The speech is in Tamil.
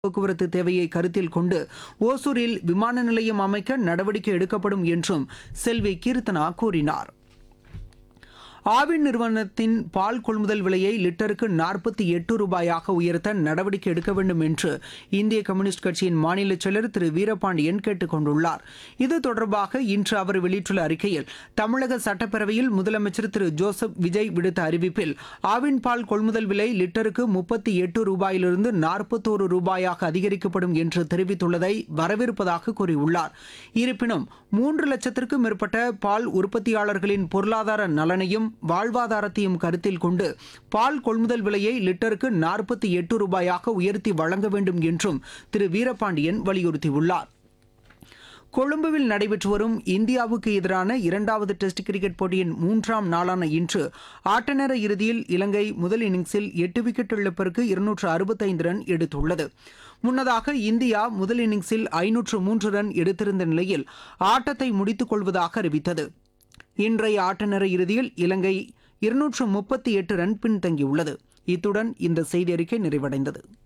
போக்குவரத்து தேவையை கருத்தில் கொண்டு ஓசூரில் விமான நிலையம் அமைக்க நடவடிக்கை எடுக்கப்படும் என்றும் செல்வி கீர்த்தனா கூறினார். ஆவின் நிறுவனத்தின் பால் கொள்முதல் விலையை லிட்டருக்கு 48 ரூபாயாக உயர்த்த நடவடிக்கை எடுக்க வேண்டும் என்று இந்திய கம்யூனிஸ்ட் கட்சியின் மாநில செயலர் திரு வீரபாண்டியன் கேட்டுக் கொண்டுள்ளார். இது தொடர்பாக இன்று அவர் வெளியிட்டுள்ள அறிக்கையில், தமிழக சட்டப்பேரவையில் முதலமைச்சர் திரு ஜோசப் விஜய் விடுத்த அறிவிப்பில் ஆவின் பால் கொள்முதல் விலை லிட்டருக்கு 38 ரூபாயிலிருந்து 41 ரூபாயாக அதிகரிக்கப்படும் என்று தெரிவித்துள்ளதை வரவேற்பதாக கூறியுள்ளார். இருப்பினும் 3 லட்சத்திற்கும் மேற்பட்ட பால் உற்பத்தியாளர்களின் பொருளாதார நலனையும் வாழ்வாதாரத்தையும் கருத்தில் கொண்டு பால் கொள்முதல் விலையை லிட்டருக்கு 48 ரூபாயாக உயர்த்தி வழங்க வேண்டும் என்றும் திரு வீரபாண்டியன் வலியுறுத்தியுள்ளார். கொழும்புவில் நடைபெற்று வரும் இந்தியாவுக்கு எதிரான 2வது டெஸ்ட் கிரிக்கெட் போட்டியின் 3ஆம் நாளான இன்று ஆட்டநேர இறுதியில் இலங்கை முதல் இன்னிங்ஸில் 8 விக்கெட் இழப்பிற்கு 265 ரன் எடுத்துள்ளது. முன்னதாக இந்தியா முதல் இன்னிங்ஸில் 503 ரன் எடுத்திருந்த நிலையில் ஆட்டத்தை முடித்துக் கொள்வதாக அறிவித்தது. இன்றைய ஆட்டநேர இறுதியில் இலங்கை 238 ரன் பின்தங்கியுள்ளது. இத்துடன் இந்த செய்தி அறிக்கை நிறைவடைந்தது.